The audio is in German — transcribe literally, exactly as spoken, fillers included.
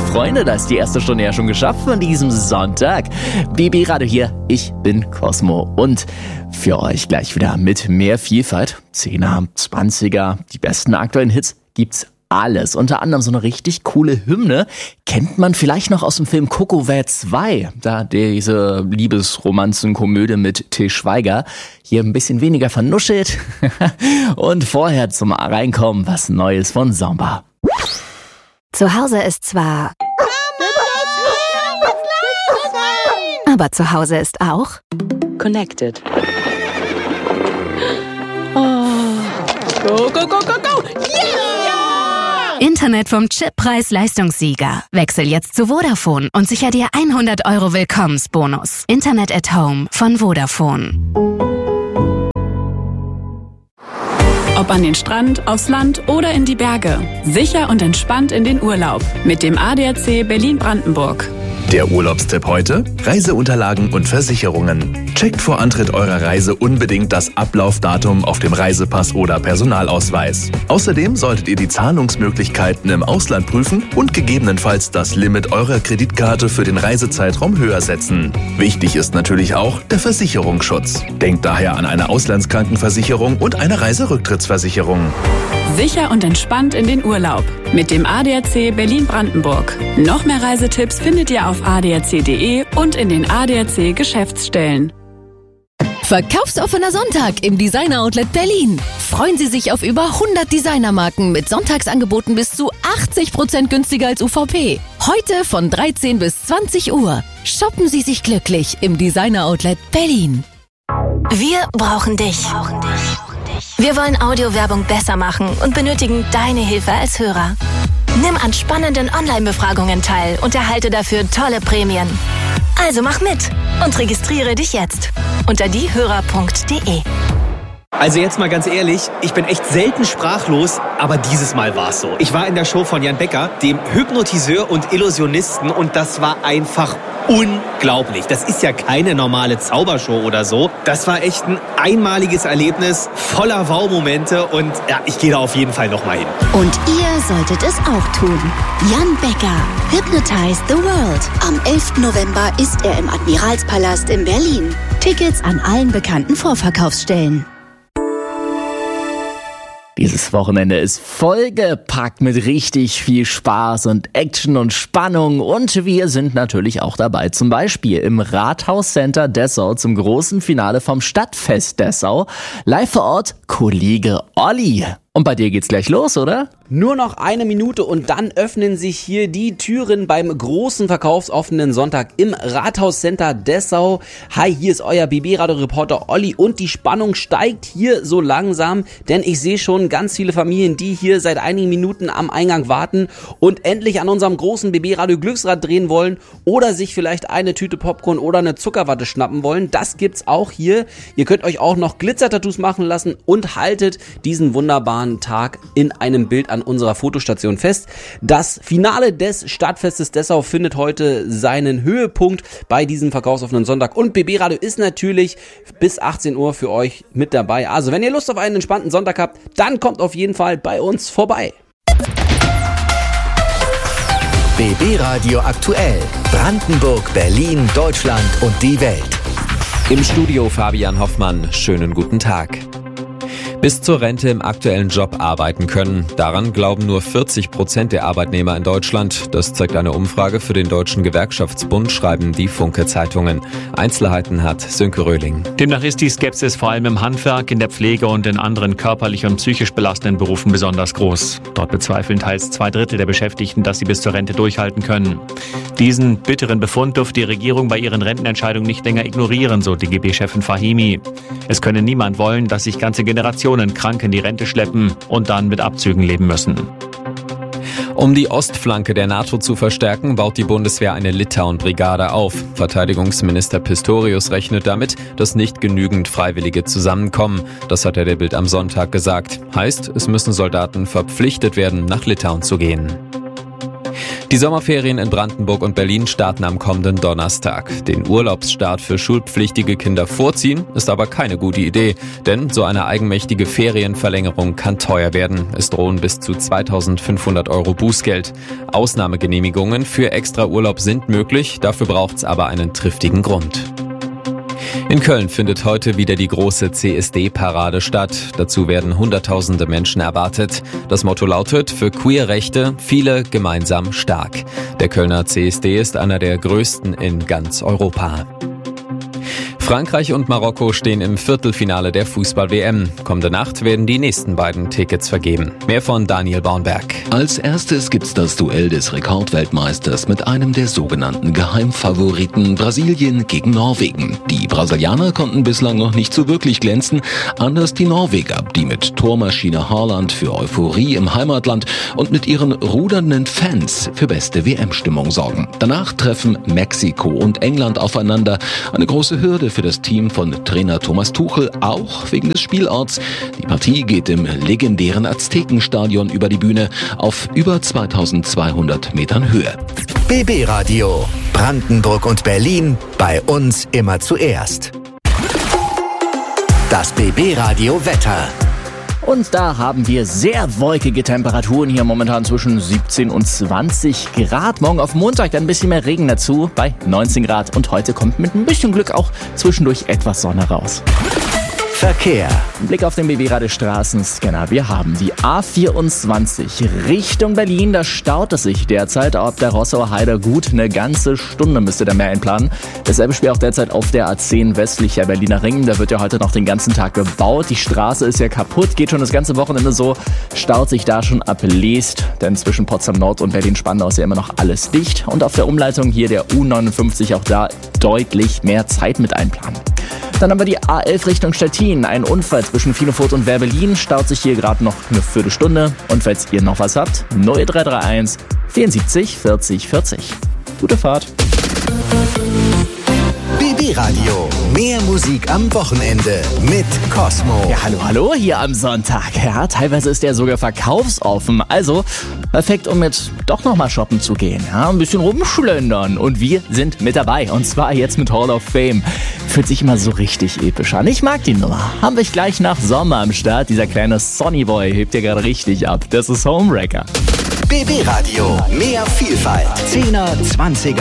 Freunde, da ist die erste Stunde ja schon geschafft von diesem Sonntag. B B Radio hier, ich bin Cosmo und für euch gleich wieder mit mehr Vielfalt. Zehner, Zwanziger, die besten aktuellen Hits gibt's alles. Unter anderem so eine richtig coole Hymne. Kennt man vielleicht noch aus dem Film Coco Welt zwei. Da diese Liebesromanzenkomödie mit Til Schweiger. Hier ein bisschen weniger vernuschelt. Und vorher zum Reinkommen was Neues von Samba. Zu Hause ist zwar... Aber zu Hause ist auch... Connected. Oh. Go, go, go, go, go! Yeah! Internet vom Chip-Preis-Leistungssieger. Wechsel jetzt zu Vodafone und sicher dir hundert Euro Willkommensbonus. Internet at Home von Vodafone. Ob an den Strand, aufs Land oder in die Berge. Sicher und entspannt in den Urlaub. Mit dem A D A C Berlin-Brandenburg. Der Urlaubstipp heute? Reiseunterlagen und Versicherungen. Checkt vor Antritt eurer Reise unbedingt das Ablaufdatum auf dem Reisepass oder Personalausweis. Außerdem solltet ihr die Zahlungsmöglichkeiten im Ausland prüfen und gegebenenfalls das Limit eurer Kreditkarte für den Reisezeitraum höher setzen. Wichtig ist natürlich auch der Versicherungsschutz. Denkt daher an eine Auslandskrankenversicherung und eine Reiserücktrittsversicherung. Sicher und entspannt in den Urlaub. Mit dem A D A C Berlin-Brandenburg. Noch mehr Reisetipps findet ihr auf a d a c punkt d e und in den A D A C Geschäftsstellen. Verkaufsoffener Sonntag im Designer Outlet Berlin. Freuen Sie sich auf über hundert Designermarken mit Sonntagsangeboten bis zu achtzig Prozent günstiger als U V P. Heute von dreizehn bis zwanzig Uhr. Shoppen Sie sich glücklich im Designer Outlet Berlin. Wir brauchen dich. Wir wollen Audiowerbung besser machen und benötigen deine Hilfe als Hörer. Nimm an spannenden Online-Befragungen teil und erhalte dafür tolle Prämien. Also mach mit und registriere dich jetzt unter diehörer punkt de. Also jetzt mal ganz ehrlich, ich bin echt selten sprachlos, aber dieses Mal war's so. Ich war in der Show von Jan Becker, dem Hypnotiseur und Illusionisten, und das war einfach unglaublich. Das ist ja keine normale Zaubershow oder so. Das war echt ein einmaliges Erlebnis, voller Wow-Momente, und ja, ich gehe da auf jeden Fall nochmal hin. Und ihr solltet es auch tun. Jan Becker, Hypnotize the World. Am elften November ist er im Admiralspalast in Berlin. Tickets an allen bekannten Vorverkaufsstellen. Dieses Wochenende ist vollgepackt mit richtig viel Spaß und Action und Spannung, und wir sind natürlich auch dabei, zum Beispiel im Rathaus-Center Dessau zum großen Finale vom Stadtfest Dessau. Live vor Ort Kollege Olli. Und bei dir geht's gleich los, oder? Nur noch eine Minute und dann öffnen sich hier die Türen beim großen verkaufsoffenen Sonntag im Rathaus-Center Dessau. Hi, hier ist euer B B-Radio-Reporter Olli und die Spannung steigt hier so langsam, denn ich sehe schon ganz viele Familien, die hier seit einigen Minuten am Eingang warten und endlich an unserem großen B B-Radio-Glücksrad drehen wollen oder sich vielleicht eine Tüte Popcorn oder eine Zuckerwatte schnappen wollen. Das gibt's auch hier. Ihr könnt euch auch noch Glitzertattoos machen lassen und haltet diesen wunderbaren Tag in einem Bild an unserer Fotostation fest. Das Finale des Stadtfestes Dessau findet heute seinen Höhepunkt bei diesem verkaufsoffenen Sonntag, und B B-Radio ist natürlich bis achtzehn Uhr für euch mit dabei. Also wenn ihr Lust auf einen entspannten Sonntag habt, dann kommt auf jeden Fall bei uns vorbei. B B-Radio aktuell. Brandenburg, Berlin, Deutschland und die Welt. Im Studio Fabian Hoffmann. Schönen guten Tag. Bis zur Rente im aktuellen Job arbeiten können. Daran glauben nur vierzig Prozent der Arbeitnehmer in Deutschland. Das zeigt eine Umfrage für den Deutschen Gewerkschaftsbund, schreiben die Funke-Zeitungen. Einzelheiten hat Sönke Röhling. Demnach ist die Skepsis vor allem im Handwerk, in der Pflege und in anderen körperlich und psychisch belastenden Berufen besonders groß. Dort bezweifeln teils zwei Drittel der Beschäftigten, dass sie bis zur Rente durchhalten können. Diesen bitteren Befund dürfte die Regierung bei ihren Rentenentscheidungen nicht länger ignorieren, so D G B-Chefin Fahimi. Es könne niemand wollen, dass sich ganze Generationen krank in die Rente schleppen und dann mit Abzügen leben müssen. Um die Ostflanke der NATO zu verstärken, baut die Bundeswehr eine Litauen-Brigade auf. Verteidigungsminister Pistorius rechnet damit, dass nicht genügend Freiwillige zusammenkommen. Das hat er der Bild am Sonntag gesagt. Heißt, es müssen Soldaten verpflichtet werden, nach Litauen zu gehen. Die Sommerferien in Brandenburg und Berlin starten am kommenden Donnerstag. Den Urlaubsstart für schulpflichtige Kinder vorziehen ist aber keine gute Idee, denn so eine eigenmächtige Ferienverlängerung kann teuer werden. Es drohen bis zu zweitausendfünfhundert Euro Bußgeld. Ausnahmegenehmigungen für Extraurlaub sind möglich, dafür braucht's aber einen triftigen Grund. In Köln findet heute wieder die große C S D-Parade statt. Dazu werden hunderttausende Menschen erwartet. Das Motto lautet: für Queerrechte, viele gemeinsam stark. Der Kölner C S D ist einer der größten in ganz Europa. Frankreich und Marokko stehen im Viertelfinale der Fußball-W M. Kommende Nacht werden die nächsten beiden Tickets vergeben. Mehr von Daniel Bornberg. Als erstes gibt's das Duell des Rekordweltmeisters mit einem der sogenannten Geheimfavoriten Brasilien gegen Norwegen. Die Brasilianer konnten bislang noch nicht so wirklich glänzen, anders die Norweger, die mit Tormaschine Haaland für Euphorie im Heimatland und mit ihren rudernden Fans für beste W M-Stimmung sorgen. Danach treffen Mexiko und England aufeinander. Eine große Hürde für das Team von Trainer Thomas Tuchel, auch wegen des Spielorts. Die Partie geht im legendären Aztekenstadion über die Bühne auf über zweitausendzweihundert Metern Höhe. B B Radio. Brandenburg und Berlin. Bei uns immer zuerst. Das B B Radio Wetter. Und da haben wir sehr wolkige Temperaturen hier momentan zwischen siebzehn und zwanzig Grad. Morgen auf Montag dann ein bisschen mehr Regen dazu bei neunzehn Grad. Und heute kommt mit ein bisschen Glück auch zwischendurch etwas Sonne raus. Verkehr. Ein Blick auf den B B Radio Straßenscanner. Wir haben die A vierundzwanzig Richtung Berlin. Da staut es sich derzeit ab der Rossauer Heide gut eine ganze Stunde müsste der mehr einplanen. Dasselbe spielt auch derzeit auf der A zehn westlicher Berliner Ring. Da wird ja heute noch den ganzen Tag gebaut. Die Straße ist ja kaputt, geht schon das ganze Wochenende so. Staut sich da schon ab Leest, denn zwischen Potsdam Nord und Berlin-Spandau ist ja immer noch alles dicht. Und auf der Umleitung hier der U neunundfünfzig auch da deutlich mehr Zeit mit einplanen. Dann haben wir die A elf Richtung Stettin. Ein Unfall zwischen Vielefurt und Werbelin staut sich hier gerade noch eine Viertelstunde. Und falls ihr noch was habt, null drei drei eins vierundsiebzig vierzig vierzig. Gute Fahrt. B B Radio. Mehr Musik am Wochenende mit Cosmo. Ja, hallo, hallo, hier am Sonntag. Ja, teilweise ist der sogar verkaufsoffen. Also perfekt, um jetzt doch nochmal shoppen zu gehen. Ja, ein bisschen rumschlendern. Und wir sind mit dabei. Und zwar jetzt mit Hall of Fame. Fühlt sich immer so richtig episch an. Ich mag die Nummer. Haben wir gleich nach Sommer am Start. Dieser kleine Sonny Boy hebt ja gerade richtig ab. Das ist Homewrecker. B B Radio. Mehr Vielfalt. zehner, zwanziger